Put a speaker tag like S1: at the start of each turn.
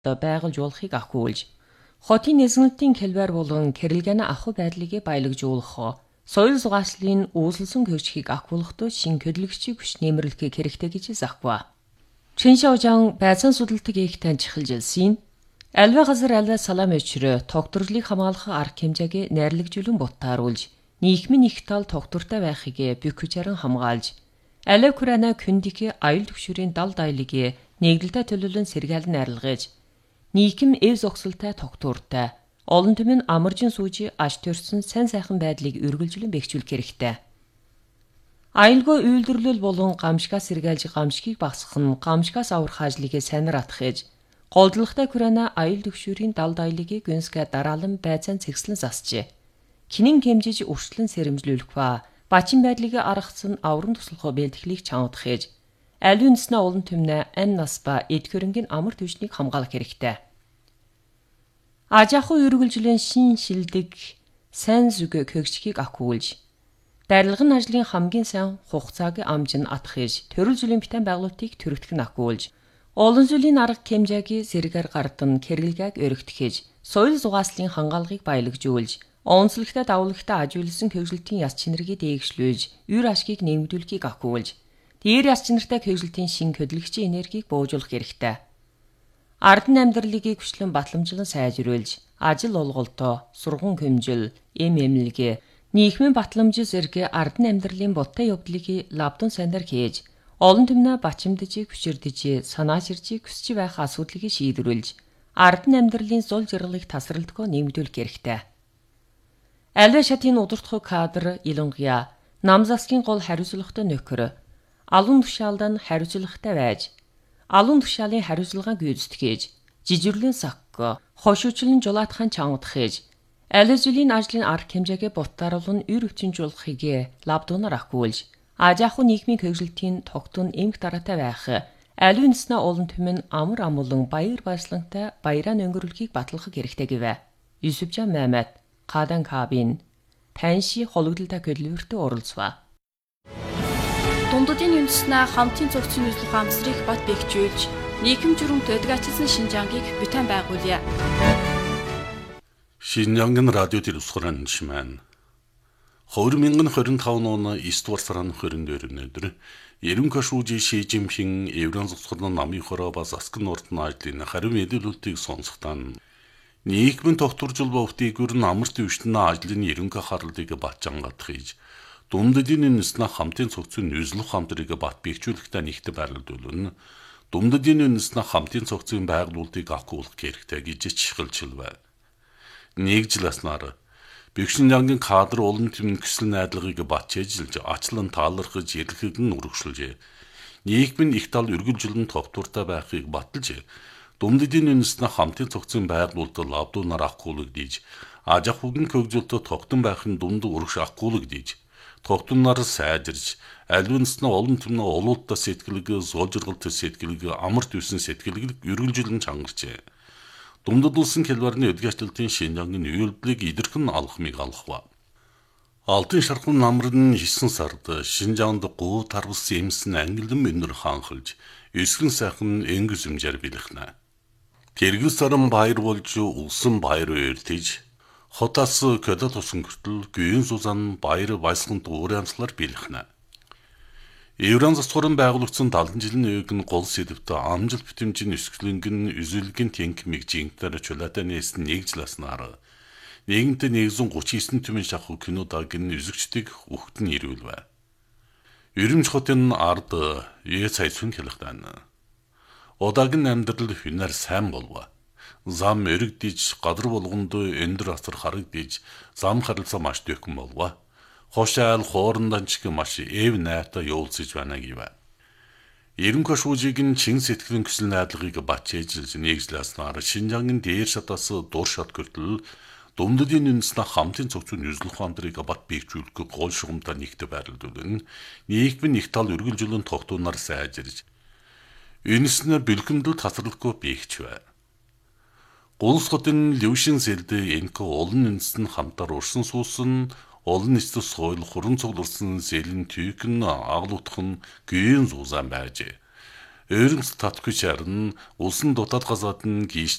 S1: байгуулж болохыг ахиулж, хотын нэзгэнэлтийн хэлбэр болон кэрэлгэний ахуй байдлыг баялагжуулах, соёл зугааслын үүсэлсэн хөгжихийг ахиулахдаа шин хөдөлгөгчийг хүч нэмэрлэхийг хэрэгтэй гэж захва. Чиншаожан байцаан судалдаг ихтэн чихэлжилсэн. Альва газар альва салам өчрөө тогтворлыг хамгаалах арга хэмжээг найрлагжуулан бутааруулж, нийгмийн их тал тогтвортой байхыг бөхөж хамгаалж, алив Украина күндик аюул төвшөрийн дал дайлыг нэгдэлтэй төлөвлөн сэргээлэн арилгаж, нийгэм эв зогсолтой тогтвортой, олон түмэн амаржин сүүж аж төрсөн сайн сайхан байдлыг үргэлжлэн бэхжүүлэх хэрэгтэй. Аюулгүй үйлдвэрлэл болон гамшигаас сэргээлж гамшигыг багасгах нь гамшигаас аврах ажлыг сайнаар атгахж, голдлоготой Украина аюул төвшөрийн дал дайлыг гүнсгээ дараалан байцаан цэгслэн засжээ. Кинэн хэмжиж өршлөн сэрэмжлүүлэх ба бачин байдлыг аргацсан аврам туслахоо бэлтгэлийг чангаадахж, аливаа үндэснээ олон түмнээ ань нас ба эд хөрөнгийн амар түвшнийг хамгаалах хэрэгтэй. Аж ахуй үргэлжлэн шин шилдэг сайн зүг хөгжихийг ахиулж, дарилгын ажлын хамгийн сайн хугацааг амжин атгахж, төрөл жилийн битэн байгуулалтыг төрөгдөх нь ахиулж, олон зүйлийн арга хэмжээг сэргээр гардан кэргэлгээг өргөтгөж, соёл зугааслын хангаалгыг баялагжуулж, онцлогтой давлагтай ажиулсан хөгжилтийн яс чинэрийг дээгшлүүлж, үр ашгийг нэмэгдүүлэхийг ахиулж, дээр яс чинартай хөгжилтийн шин хөдөлгөгчийн энергийг бууруулах хэрэгтэй. Ардын амьдралыг хүчлэн батламжлан сайжруулж, ажил олголтоо, сургууль хөмжил, эмнэлэг, нийгмийн батламжил зэрэг ардын амьдралын бодтой явдлыг лавдун сайнаар хийж, олон түмнээ бачимдж, хүчирдэж, санаачирж, хүсч байх асуудлыг шийдвэрлэж, ардын амьдралын зул жаргалыг тасралтгүй нэмэгдүүлэх хэрэгтэй. Альва шатын удирдах кадр илонгия, нам засгийн гол хариуцлагатай нөхөр, алуун тушаалд нь хариуцлагатай байж, алуун тушаалын хариуцлагааг гүйцэтгэж, жижирлэн сакко, хошуучлан жолоотхан чангадахж, аль зүйлийн ажлын арга хэмжээгээ бутааруулан үр өвчнжүүлэхийг лавдуунаар ахиулж, аж ахуй нийгмийн хөгжилтийн тогтун эмх дараатай байх, аливаа үндэснээ олон түмэн амар амгалан баяр баясгалантай баяраа өнгөрүүлэхийг батлах хэрэгтэй гэвэ. Юсупжан Мамед, Кадан Кабин, Танши хологдолтой хөдөлмөртөө оролцваа.
S2: Дундадын үндэснээ хамтын зохицын үзлэх амсрыг бат бэхжүүлж, нийгэм журам төдгачилсан Шинжангийг бүтэн байгуулъя.
S3: Шинжангийн радио телевизорын шимэн 2025 оны 9 дугаар сарын 22-нд Ерөнхий шүүжи Ши Жинпин Еврон зогсгоны намын хороо бас Аскын ордны ажлын хариу мэдээлэлтийг сонсохтан нийгмийн тогтворжул бовтыг гүрэн амар төвшнө ажлын ерөнхий харлыг батчангадах хийж дундадын үндэснээ хамтын цогцын үзлэх хамтрыг бат бэхжүүлэхтэй нэгт байрлуулна. Дундадын үндэснээ хамтын цогцын байгуулалтыг ахиулах хэрэгтэй гэж чихэлжилвэ. Нэгжласнаар Бэхшинjanгийн кадр олон түмэн хүсэл найдлагыг батчээжилж, ачлан таалархаж ирэхийг нь үргэлжлүүлжээ. Нийгмийн их тал үргэлжлэн тогтвортой байхыг баталж, дундадын үндэснээ хамтын цогцын байгуулалтад лавдуунаар ахиулагдаж, аж ахуйн хөгжилтөд тогтон байх нь дунд урагш ахиулагдаж, тогтноор сайжирж, аливаа үндэснээ олон түмний олуултаа сэтгэлэг, зулжиргалт сэтгэлэг, амар төвсөн сэтгэлэг үргэлжлэн чангарчээ. Дундад улсын хэлбэрний өдгөөчлөлтийн Шинжангийн үйлдэлийг идэрхэн алхмыг алхва. Алтын шархан намрын 9 сард Шинжаанд гоо тарвс эмсэн ангилан мөнөр хаанхалж, эсгэн сайхан энгис юмжаар билэхнэ. Тэргэл саран баяр болж улсын баяр өртөж, хотоос көдө тусан гэртэл гүйн сузан баяр баясгалант уурямслаар билэхнэ. Еврон засгийн байгуулагдсан 70 жилийн үеиг нь гол сэдвтэ амжилт битэмжийн өсгөлөнгөн үзүүлгийн тэнхмиг жингтээр чулаатай нээсэн нэгжласнаар нэгэнтээ 139 түмэн шахуу кинодаг нь үзэгчдийг үхтэн ирүүлвэ. Ерөмж хотын ард цайцун хэлэхтэн. Одагийн амьдрал хүнээр сайн болов. Зам өргөдөж гадар болгонд өндөр асар харагдаж зам харилцаа маш дэвхэн болов. Хошаал хоорондоо ч маш эв найртай явуулсаж байна гэвэ. Ерөнхий шүүжийг нь чин сэтгэлийн хүсэл найдлагыг батчээжилж нэгжлэснээр Шинжангийн дээр шатаас дур шат гэртэл дундадын үндэснээ хамтын цогцын үзлэх хамтрыг бат бэхжүүлэх гол шугамтай нэгт байрлуулна. Нийгмийн их тал үргэлжлэн тогтуунаар сайжирж, үндэснээр бэлгэндэл тасралтгүй бэхжвэ. Гулс хотын Левшин сэлдэ энко олон үндэс нь хамтаар урсан суусан олон нийтэд соёл хуран цугларсан зэлэн түйгэн аглуудах нь гүйн зузаан байжээ. Өөрөмс татгүй чарн улсын дутаад газаад нь гийш